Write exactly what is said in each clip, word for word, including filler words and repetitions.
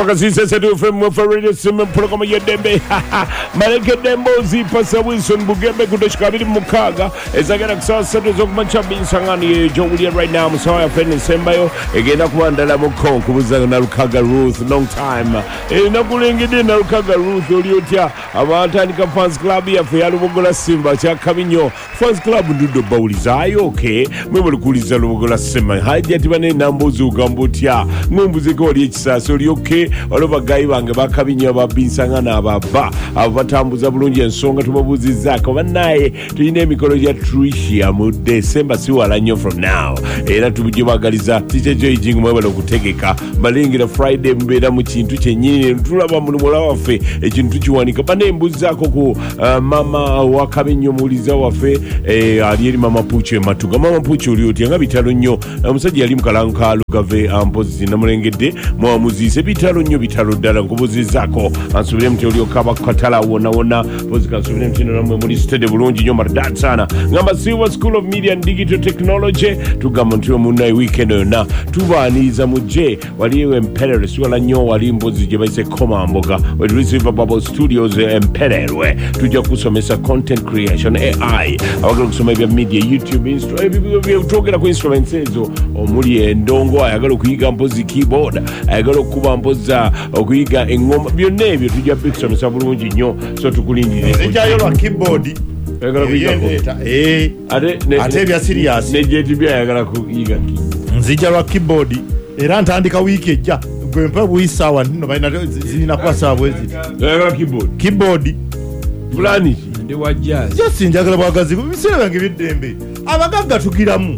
Pakasisa setu from Ferreira Simon Program Yedembe Maleke Dembozi Pasa Wilson Bugembe Kudashkabiri Mukaga ezagera kusawa setu zokumancha binsangani Joe right now Musawa Feni Sembayo egenda kuandala muko kubuza na Lukaga Ruth long time e nakulengede na Lukaga Ruth oliotya abatandika fans club ya Fyalu Bogola Simba cha Kaminyo fans club ndudo baulizayo okay mwebali kuliza Lubogola Simba haja tibane nambozu gambotya ngumbuze ko oli ekisasa oli okay oloba gayi bange bakabinya babinsangana ababa abatambuza bulungi ensonga tubabuzizako banaye tuyine emikolo ya Tricia mu December siwala nnyo from now era tubijibagaliza tiche joy jingu mwebale okutegeka malingira Friday mbera mu kintu kyennyini tulaba mu mulola waffe ekintu kiwanika bane mbuzako ku uh, mama wakabinyo muliza waffe eh, ali eri mama Puche Matuga mama Puche oli oti nga bitalo nnyo omusajja yali mukalankalo gave ampozi namulengedde mwamuzize bitalo nnyo bitalo ddala nkubuzizako ansubire mti oli okaba katala wona wona pozi kansubire mti namwe muri stade bulungi nnyo maridadi sana ngamba Silver School of Media and Digital Technology tugamba nti munnaye weekend yonna tubaaniza mujje waliwe Mperere siwala nnyo wali mbozi gye bayise Komamboga we receive Bubble Studios Mperere tujja kusomesa content creation A I abagala kusoma ebya media YouTube Instagram ebyo ku instruments ezo omuli endongo ayagala okuyiga mpozi keyboard ayagala okuba mpoza okuyiga engoma byonna ebyo tujja kusomesa bulungi nnyo so tukulindire ejayo lwa keyboard ayagala kuyiga eh ate ate bya serious ne J T B ayagala kuyiga nzija lwa keyboard era ntandika week ejja gwe mpa buisawa nno baina zina kwa sawa ezi ayagala keyboard keyboard fulani ndi wa jazz just njagala bwagazi bisera bange biddembe abagagga tukiramu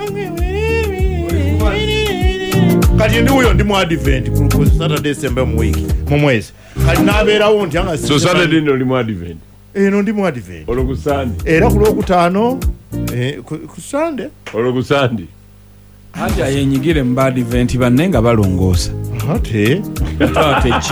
kati ndi uyo ndi mu advent ku Saturday December mu week mu mwezi kali nabeerawo nti anga so Saturday ndo ndi mu advent eno ndi mu advent olo ku Sunday era ku lwokutaano eh ku Sunday olo ku Sunday ati ayenyigire mu advent banenga balongoosa ate ate chi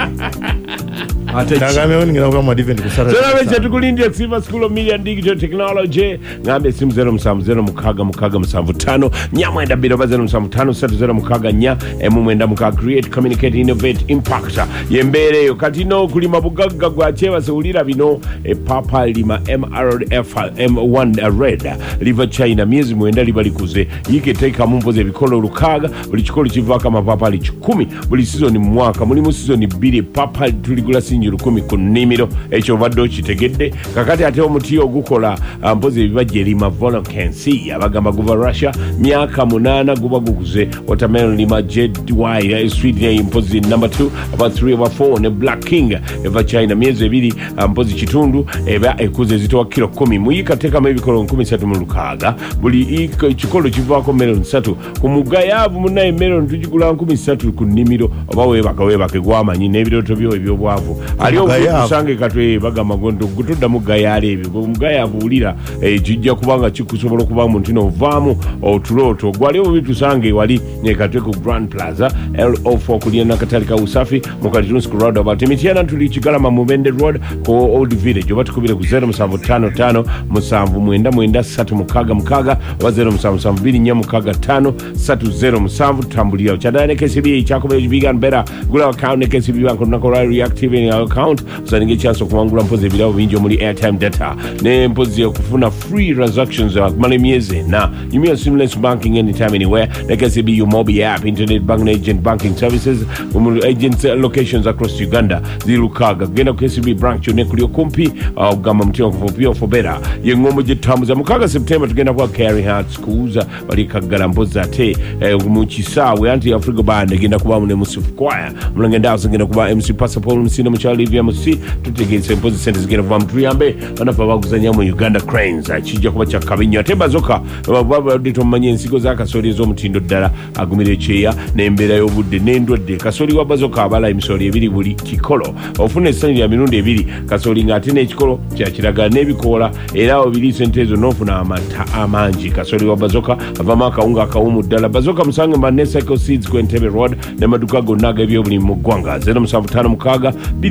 ate chi nagame ngira kwa mu advent ku Saturday Sera becha tukulindira Silver School of Media and Digital Technology ngambe simu zero musanvu zero mukaga mukaga musanvu tano nyamwenda biro zero musanvu tano satu zero mukaga nya emu mwenda mukaga create communicate innovate impact yembere yo kati no kulima bugagga gwa chewa seulira bino e papa lima M R F M one red liver China miezi mwenda libali kuze yike take mumpoze bikolo lukaga buli kikolo kivaka mapapa ali kumi buli season mwaka muli mu season mbili papa tuligula sinjuru kumi ku nimiro ekyo baddo kitegedde kakati ate omuti ogukola mpoze ebibajje lima volcancy abagamba guva Russia myaka munana guba gukuze watermelon lima J Y sweet name mpoze number two about three over four ne Black King eva China miezi ebiri mpoze kitundu eba ekuze zitowa kilo kumi muyika teka mebikolo nkumi satu mu lukaga buli kikolo kivako melon satu ku mugayavu munaye melon tujigula nkumi satu ku nimiro oba webaka webaka gwamanyi n'ebiroto byo ebyobwavu aliyo kusange katwe bagamba gondo gutudda mugayale ebyo mugayavu ulira ejijja kubanga kikusobola okuba mu ntino vaamu otuloto gwaliyo bitusange wali ne katwe ku Grand Plaza L O four kuliya nakatali ka usafi mu Kalitunsko Road about Mitiana tuli Kigalama mu Bende Road ko Old Village oba tukubire ku zero musanvu tano tano musanvu mwenda mwenda satu mukaga mukaga wa zero musanvu musanvu biri nya mukaga tano satu zero musanvu tambulira chadane K C B chakobe bigan better gula account ne K C B bank nako reactivating our account usaninge chance kumangula mpoze bilao binjo muri airtime data ne mpoze ya kufuna free transactions uh, mali mieze na you seamless banking anytime anywhere na K C B you mobile app internet banking agent banking services um, agent uh, locations across Uganda zilukaga genda ku K C B branch ne kulio kumpi uh, gamba mtio kufopio for better yengomo jitamuza mukaga September tugenda kwa Carry Heart schools bali kagala mpoze ate uh, mu Kisawe anti Africa band genda kuba mu Musifu choir mulangenda usengenda kuba M C Passport msina mchali vya msi tutegese mpoze center zigenda kuba mtuyambe banafa baguzanya mu Uganda Cranes akijja kuba cha kabinyo atemba zoka baba dito manye nsiko za kasori zo mutindo ddala agumire cheya nembera y'obudde n'endwadde kasori wabazoka abala emisori ebiri buli kikolo ofune essanyu ya mirundi ebiri kasori ngate n'ekikolo kya kiraga n'ebikola era obiri sentezo n'ofuna amata amangi kasori wabazoka avama akaunga akawumu ddala bazoka musange Manesa Eco Seeds ku Entebbe Road ne maduka gonna ag'ebyobulimu mu ggwanga zero musanvu ttaano mukaaga bbiri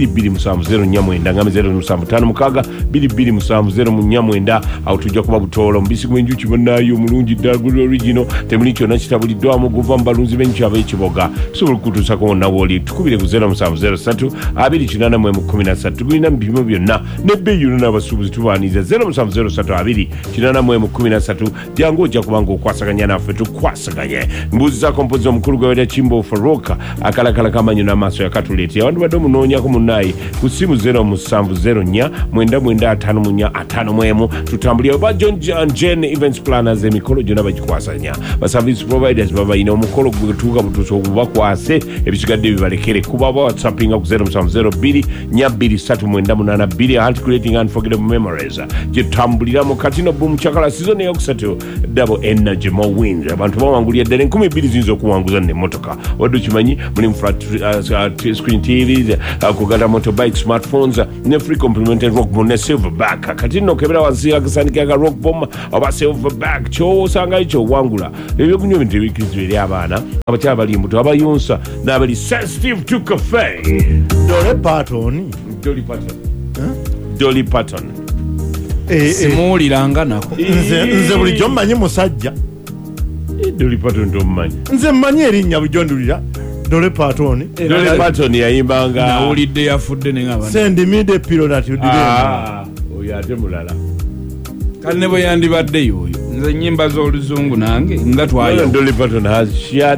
bbiri bbiri musanvu zero nnya mwenda ngambe zero musanvu ttaano mukaaga bbiri bbiri musanvu zero nnya mwenda awo tujja kuba butoola omubisi gw'enjuki bannaayo omulungi ddala guli original temuli kyonna kitabuliddwamu guva mu balunzi b'enjuki ab'ekiboga tusobola okukutuusako wonna wooli tukubire ku zero musanvu zero ssatu abiri kinaana mu emu kkumi na ssatu tugulina mu bipimo byonna n'ebbeeyi yonna n'abasuubuzi tubaaniza zero musanvu zero ssatu abiri kinaana mu emu kkumi na ssatu jangu ojja kubanga okwasaganya naffe tukwasaganye mbuuzizaako mpozi omukulu gwewera kimbo faroka akalakala kamanyi n'amaaso yakatuleeta yawandu badde omunoonyako munnaye ku ssimu zero musanvu zero nnya mwenda mwenda ataano mu nnya ataano mu emu tutambulira oba john jen events planners emikolo gyonna bagikwasanya baservice providers babayina omukolo gwetuuka butuusa obubakwase ebisigadde bibalekere kuba ba whatsappinga ku zero musanvu zero bbiri nnya bbiri ssatu mwenda munaana bbiri heart creating unforgettable memories gyetutambuliramu katino boom chakala season eyokusatu double energy more wins abantu bawangulira ddala enkumi bbiri ziyinza okuwanguza n'emmotoka wadde okimanyi mulimu flat uh, screen tvs uh, kugata motorbike smartphones uh, ne free complimented rock bomb ne silverback kati nno kebera wansi akasandika ka rock bomb oba silverback kyosangayo kyowangula ebyokunywa ebintu ebikirizibwa eri abaana abakyala bali embuto abayonsa n'abali sensitive to cafe. Dolly Parton Dolly Parton Dolly Parton simuwuliranga nako nze nze bulijjo mmanyi musajja Dolly Parton tomumanyi nze mmanyi erinnya bulijjo ndulira Dolly Parton Dolly Parton yayimbanga nawulidde yafudde nengaba send me the pillow that you didn't oyo ate mulala kale ne bwe yandibadde yoyo nze ennyimba z'oluzungu nange nga twayo Dolly Parton has shared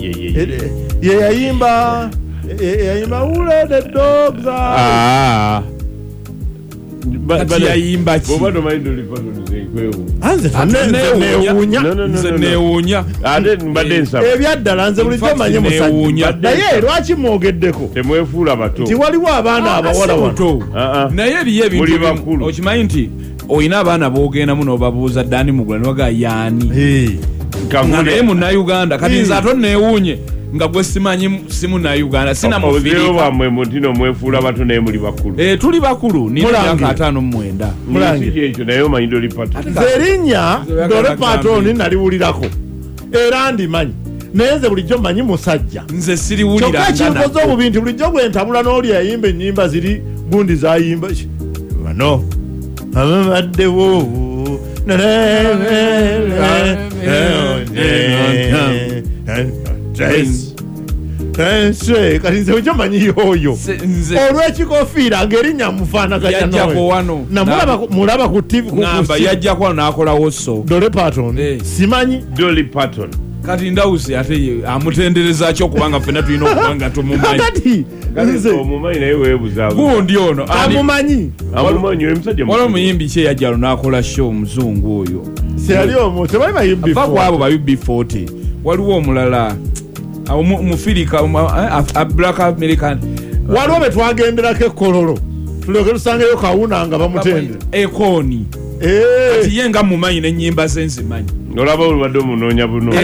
ye yayimba yayimba ule the dogs ah kati yayimba ki boba tomanyi Dolly Parton zekwewu anze tanewunya nze neewuunya ate mbadde nsaba ebyaddala nze bulijjo manyi musajja naye lwaki mwogeddeko temwefuula bato nti waliwo abaana abawala wano naye eriyo ebintu okimanyi nti olina abaana boogendamu n'obabuuza ddaani mugula niwaga yaani nga naye munnauganda kati nze ate neewuunye nga gwe simanyi si munnauganda sinamufirika bamwe mutino mwefuula bato naye muli bakulu tuli bakulu nina myaka ataano mu mwenda ekyo naye omanyi Dolly Parton nze erinnya Dolly Parton naliwulirako era ndimanyi naye nze bulijjo mmanyi musajja nze siriwulira kyokka kinkoze obubi nti bulijjo bwentabula n'oli yayimba ennyimba ziri gundi zayimba bano ababaddewo kati nze bulijjo manyi yoyo olw'ekikofiira ng'erinnya mufaanaganya mulaba ku tv yajjako wano n'akolawo so Dolly Parton simanyi Dolly Parton kati ndawusi ate amutendereza ki okubanga ffenna tulina okuba nga tumumanyi omumanyi naye weebuza gundi ono amumanyi amumanyi omusajja waliwo omuyimbi ki eyajjalo n'akola show omuzungu oyo seyali omu tebali bayimbi ava ku abo ba U B forty waliwo omulala mufirika black american waliwo be twagenderako ekkololo tulyoke tusangeyo kawuna nga bamutendera ekooni kati ye nga mumanyi n'ennyimba ze nzimanyi olaba olubadde omunoonya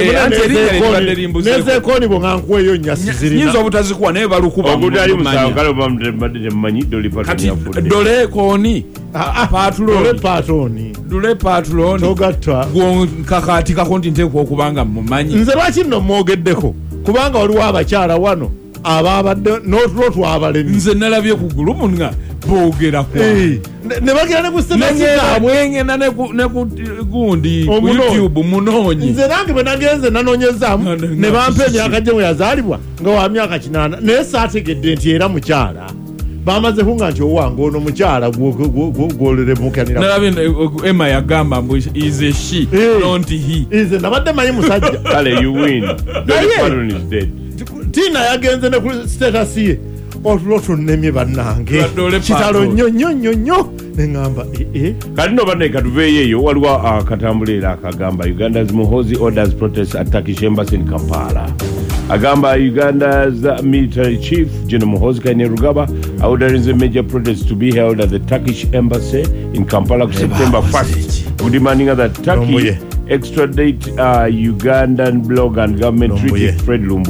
bunonezeekoni bwe nga nkuweeyo nyasi zirina nyinza obutazikuwa naye balukuba ogutali musankale obambadde temumanyi Dolly Parton kati yafudde Dolly ekooni Dolly Parton Dolly Parton togatta gwokakatikako nti nteekwa okubanga mumanyi nze lwaki nno mwogeddeko kubanga waliwo abakyala wano ababadde n'otulo twabalemi nze nalabye ku gulumunga boogeraku ne bagera ne ku bwengenda ne ku gundi ku YouTube munoonyi nze nange bwe nagenze nanoonyezaamu ne bampa emyaka gye mwe yazaalibwa nga wa myaka kinaana naye saategedde nti era mukyala bamaze kunga nti owange ono mukyala gwoleremukanira nalabye Emma yagamba mbu is a she not he nze nabadde manyi musajja kale you win Dolly Parton is dead Tina yagenze ne ku status ye otulo tunnemye bannange kitalo nnyo nnyo nnyo nnyo neŋŋamba ee kati no banne katuveeyo eyo waliwo akatambula era akagamba Uganda's Muhoozi orders protest at Turkish embassy in Kampala agamba Uganda's military chief General Muhoozi Kainerugaba ordering the major protest to be held at the Turkish embassy in Kampala September first demanding that Turkey extradite uh, Ugandan blogger and government treaty Fred Lumbuye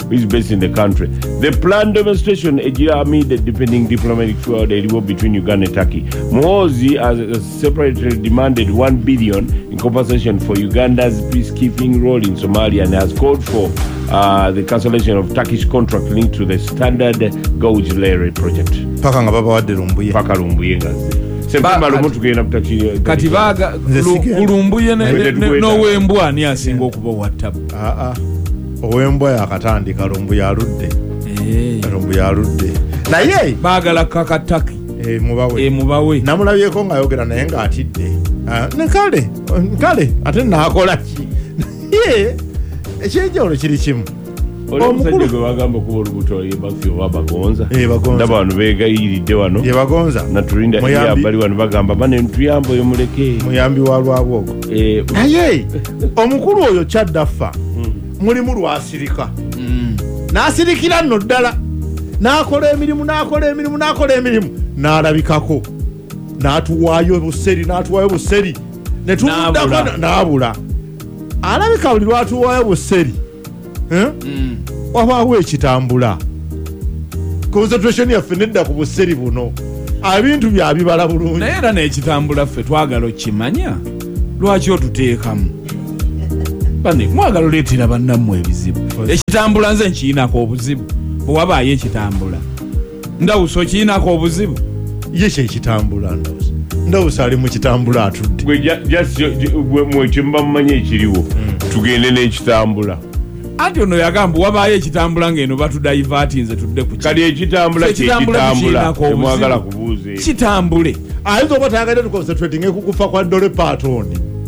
who is based in the country. The planned demonstration amid the deepening diplomatic feud between Uganda and Turkey. Muhoozi has separately demanded one billion in compensation for Uganda's peacekeeping role in Somalia and has called for uh, the cancellation of Turkish contract linked to the Standard Gauge Railway project. Paka nga baba wadde lumbuye. Paka lumbuye ngazi. Septemba lumu tugenda kutaki. Kati baga lumbuye n'owembwa ani asinga okuba WhatsApp. Ah ah. Owembwa yakatandika lumbuye aludde. Eh. Lumbuye aludde. Naye baagala kakataki. Eh mubawe. Eh mubawe. Namulabyeko nga ayogera naye nga atidde. Ah ne kale. Kale ate naakola ki? Ye. Ekyenjawulo kiri kimu. Omusajja gwe bagamba kuba olubuto yebafyo babagonza. Eh bagonza. Ndaba wano beegayiridde wano. Ye bagonza. Natulinda iya bali wano bagamba bane ntuyambo yo muleke. Muyambi wa lwabwogo. Eh aye. Omukulu oyo kyaddafa. Mulimu lwasirika. Mm. N'asirikira nno ddala. N'akola emirimu n'akola emirimu n'akola emirimu. N'alabikako. N'atuwaayo buseri n'atuwaayo buseri. Ne tumuddako n'abula. Alabika buli lwatuwaayo buseri. Eh? Mm. Wabaawo ekitambula. Concentration yaffe nedda ku buseri buno. Abintu byabibala bulungi. Naye era n'ekitambula ffe twagala okimanya. Lwaki otuteekamu? Bane mwagala oleetera bannammwe ebizibu. Ekitambula nze nkiinako obuzibu. Bwe wabaayo ekitambula. Ndawusa okiinako obuzibu. Ye kye ekitambula ndawusa. Ndawusa ali mu kitambula atudde. Gwe gwe mwekyo mba mumanye ekiriwo. Tugende n'ekitambula. Ati ono yagamba wabaayo ekitambula ng'eno batudaivatinze tudde ku kali ekitambula kyekitambula temwagala kubuuza kitambule ayinza oba tayagala tukonsentratinge ku kufa kwa Dolly Parton.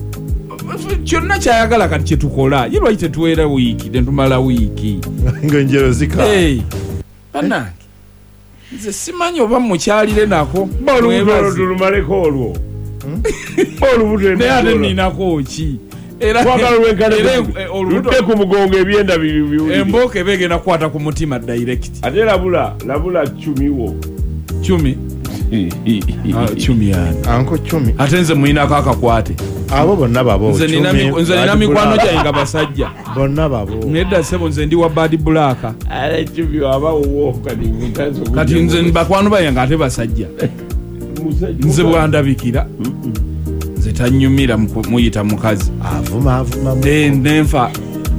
Kyonna kyayagala kati kyetukola ye lwaki tetuweera wiiki tetumala wiiki ng'enjero zika. Bannange nze simanyi oba mukyalire nako olubuto tulumaleko olwo olubuto naye ate ninako ki era oludde ku mugongo ebyenda bibiri embooka eba egenda kukwata ku mutima direct. Ate labula labula cumiwo cumi cumi yani anko cumi ate nze muyinako akakwate abo bonna babo. Nze nina mikwano gyange basajja bonna babo. Nedda sebo nze ndi wa bad black. Ale cumi waba wo kati mutazo. Kati nze bakwano bayange ate basajja. Nze bwandabikira. Nze tanyumira muyita mukazi. Avuma avuma. Nenfa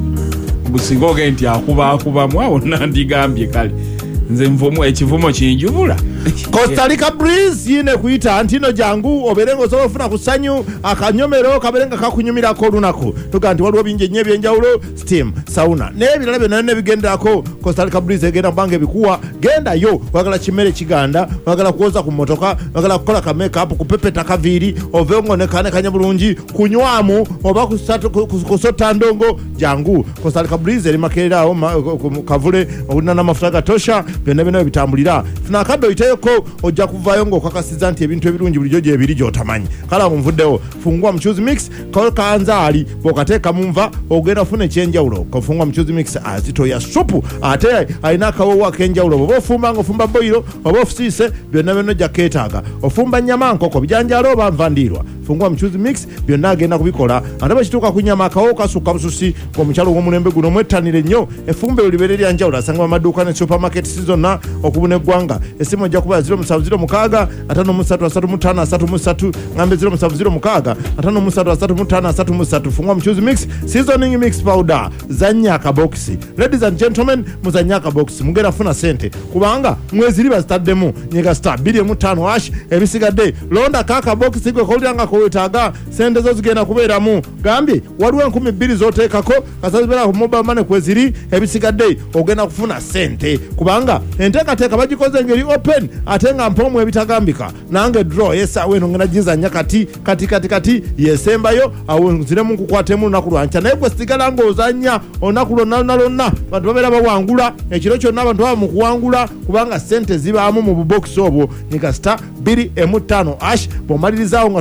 busingoge nti akuba akuba mwawo nandigambye kale. Nze mvumo ekivumo kinjubula. Costa Rica Breeze yine kuyita antino jangu oberengo so ofuna kusanyu akanyomero kaberenga kakunyumira ko lunako tuganti waliwo binje nye byenjawulo steam sauna nebirala byo nane bigendako Costa Rica Breeze egenda bange bikuwa genda yo wagala chimere kiganda wagala kuoza ku motoka wagala kukola ka make up kupepeta kaviri ovengo ne kane kanya bulungi kunywamu oba kusatu kusota ndongo jangu Costa Rica Breeze eri makerera o kavule obunana mafuta gatosha byonna bino bitambulira funa kado iteyo ko ojja kuvayo ngo kakasiza nti ebintu ebirungi bulijjo gye biri gyotamanyi kala muvuddewo fungua mchuzi mix ko kanzaali bokateka mumva ogenda funa ekyenjawulo ko fungua mchuzi mix azito ya supu ate aina kawo kenjawulo bobo fumba ngo fumba boiro bobo fusise byonna bino jaketaga ofumba nyama nkoko bijanjalo bamvandirwa fungua mchuzi mix byonna agenda kubikola andaba kituka kunyama kawo kasuka bususi ko mukyalo w'omulembe guno mwettanire nnyo efumbe ulibereri anjawulo asanga amaduka ne supermarket season na okubune gwanga esimu ja kuba zero musanvu zero mukaga atano musatu asatu mutana asatu musatu ngambe zero musanvu zero mukaga atano musatu asatu mutana asatu musatu fungwa mchuzi mix seasoning mix powder zanyaka box. Ladies and gentlemen muzanyaka box mugera funa sente kubanga mwezi liba staddemu nyega star bili mutano ash ebisigadde londa kaka box igwe koliranga ko wetaga sente zo zigenda kubeeramu gambi waliwo enkumi bbiri zoteekako kasazibera ku mobile money kweziri ebisigadde ogenda kufuna sente kubanga enteekateeka bagikoze ngeri open atenga mpomu ebitagambika nange draw yesa weno ngena jiza nyakati kati kati kati yesembayo awunzire mu kukwatemu na kulwancha naye gwe sigala ngozanya onakulo nalonna bantu babera bawangula ekiro kyonna abantu baba mu kuwangula kubanga sente zibaamu mu box obwo nika star biri emu tano ash bomalirizawo nga tozanya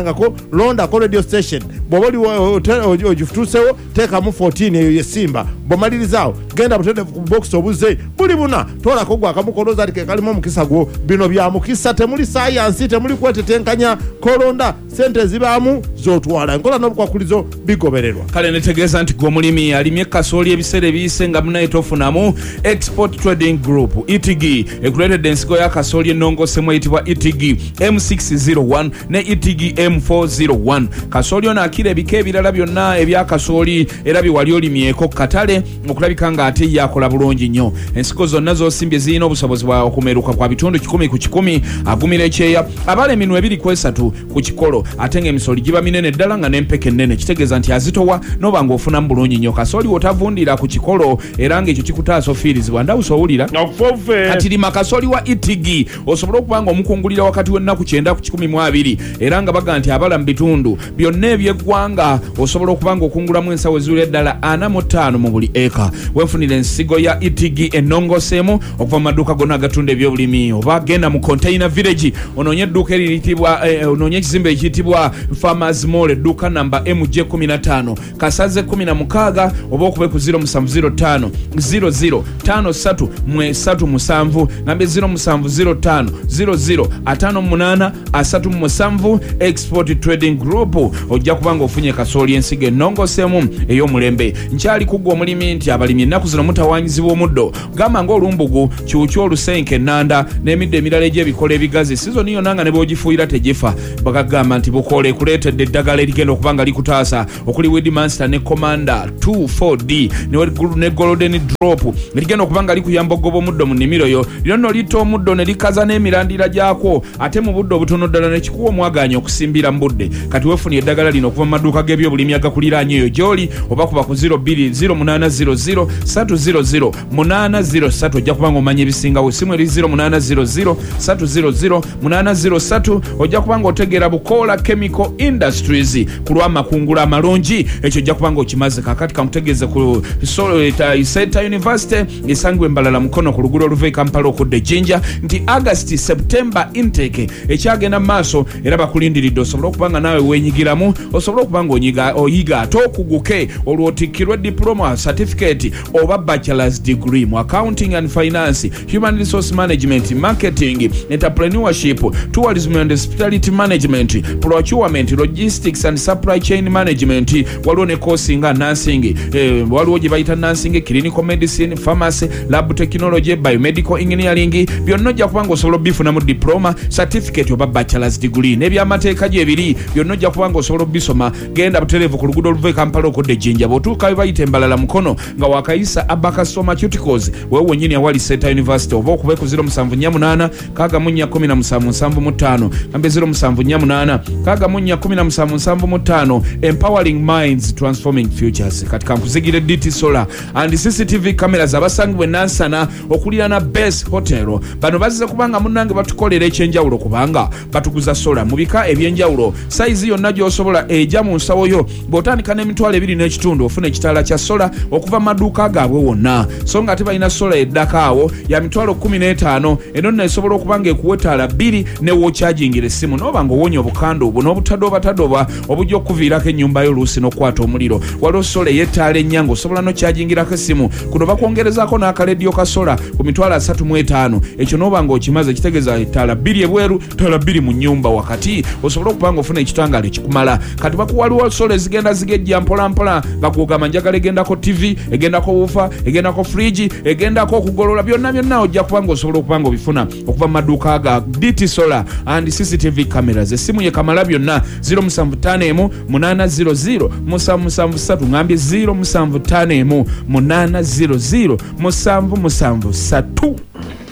togendangako londa ko radio station bwoba oli ogifutusewo teekamu fourteen eyo yesimba bwomalirizawo genda butende ku box obuze buli buna tolako gwakamukolooza ati kekalimu omukisa gwo bino bya mukisa temuli sayansi temuli kwetetenkanya kolonda sente zibaamu zotwala enkola n'obukwakulizo bigobererwa kale netegeeza nti gwe omulimi alimye kasooli ebiseera ebiyise nga munaye tofunamu export trading group E T G ekuleetedde ensigo ya kasooli ennongosemu eyitibwa E T G M six oh one ne E T G M four oh one kasooli ono akira ebika ebirala byonna ebya kasooli era biwali olimyeko katale okulabika nga ate yakola bulungi nnyo ensigo zonna zosimbye zirina obusobozi bwa okumeruka kwa bitundu kikumi ku kikumi agumira ekyeya abala eminwe ebiri ku esatu ku kikolo ate ng'emisoli giba minene ddala nga n'empeke ennene kitegeeza nti azitowa n'oba ng'ofunamu bulungi nnyo kasooli wotavundira ku kikolo era ng'ekyo kikutaasa ofiirizibwa ndawusa owulira kati lima kasooli wa E T G osobola okuba nga omukungulira wakati w'ennaku kyenda ku kikumi mu abiri era nga baga nti abala mu bitundu byonna eby'eggwanga osobola okuba nga okungulamu ensawo eziwera eddala ana mu ttaano mu buli eka wenfunira ensigo ya E T G ennongoseemu okuva mu maduuka gonna agatunda ebyobulimi oba genda mu container village onoonye edduuka eriyitibwa eh, onoonye ekizimbe ekiyitibwa Farmers Mall edduuka namba M J kumi na ttaano kasaze kumi na mukaaga oba okube ku zero musanvu zero ttaano zero zero ttaano ssatu mwesatu musanvu nambe zero musanvu zero ttaano zero zero ataano munaana asatu musanvu Export Trading Group ojja kubanga ofunye kasooli ensigo ennongoseemu ey'omulembe nkyali kuggwa omulimi nti abalimi ennaku zino mutawanyizibwa omuddo gamba ng'olumbugu kyukyu olusenke ennanda n'emiddo emirala egy'ebikola ebigazi sizoni yonna nga ne bw'ogifuuyira tegifa bagagamba nti bukole kuleetedde eddagala erigenda okuba nga likutaasa okuli Weedmaster ne Commander two four D ne Golden Drop erigenda okuba nga likuyamba ogoba omuddo mu nnimiro yo lino nno litta omuddo ne likaza n'emirandira gyakwo ate mu budde obutono ddala ne kikuwa omwagaanya okusimbira mu budde kati weefunye eddagala lino okuva mu maduuka g'ebyobulimi agakuliraanye eyo gy'oli oba kuba ku zero two zero munana zero zero three zero zero munana zero three ojja kuba nga omanya ebisingawo essimu eri zero munana zero zero three zero zero munana zero three ojja kuba nga otegeera Bukola Chemical Industries ku lw'amakungula amalungi ekyo ojja kuba nga okimaze kakati kamutegeeze ku Center University esangibwa embalala mukono ku luguudo oluva e Kampala okudda Jinja nti August September intake ekyagenda mu maaso era bakulindiridde osobola okuba nga naawe weenyigiramu osobola okuba nga onyiga oyiga ate okuguke olwotikkirwe diploma certificate oba bachelor's degree mu accounting and finance, human resource management, marketing, entrepreneurship, tourism and hospitality management, procurement, logistics and supply chain management. Waliwo ne course nga nursing, eh, waliwo gye bayita nursing, clinical medicine, pharmacy, lab technology, biomedical engineering. Byonna ojja kuba nga osobola bifunamu diploma certificate oba bachelor's degree n'ebyamateeka gye biri byonna ojja kuba nga osobola bisoma. Genda butereevu ku luguudo oluva e Kampala okudde Jinja bw'otuuka bayita embalala mukono nga wakayisa Abacus Pharmaceuticals wewe wennyini awali Center University oba okube ku zero musanvu nnya munaana kaaga mu nnya kumi na musanvu nsanvu mu ttaano nambe zero musanvu nnya munaana kaaga mu nnya kumi na musanvu nsanvu mu ttaano. Empowering minds, transforming futures. Kati kankuzigire D T Solar and C C T V cameras abasangibwe Nansana okulira na Base Hotel. Bano bazize kubanga munnange batukolera ekyenjawulo kubanga batuguza sola mu bika ebyenjawulo size yonna gy'osobola ejja mu nsawo yo bw'otandika n'emitwalo ebiri n'ekitundu ofuna ekitaala kya sola okuva maduuka gaabwe wonna so nga ate balina sola eddaka awo ya mitwalo kumi n'etaano eno nno esobola okuba nga ekuwa ettaala bbiri ne wookyajingira essimu n'oba ng'owonya obukanda obwo n'obutadoobatadoba obujja okuviirako ennyumba yo oluusi n'okukwata omuliro. Waliwo sola ey'ettaala ennya ng'osobola n'okyajingirako essimu kuno bakwongerezaako n'akaleddiyo ka sola ku mitwalo asatu mu etaano ekyo n'oba ng'okimaze kitegeeza ettaala bbiri ebweru ttaala bbiri mu nnyumba wakati osobola okuba ng'ofuna ekitangaala ekikumala. Kati bakuwaliwo sola ezigenda zigejja mpolampola nga kwogamba njagala egendako T V egendako woofer egendako fridge egendako okugolola byonna byonna ojja kuba ng'osobola okuba ng'obifuna okuva mu maduuka ga D T Solar and C C T V cameras. Essimu ye kamala byonna zero musanvu ttaano emu munaana zero zero musanvu musanvu ssatu ngambye zero musanvu ttaano emu munaana zero zero musanvu musanvu ssatu.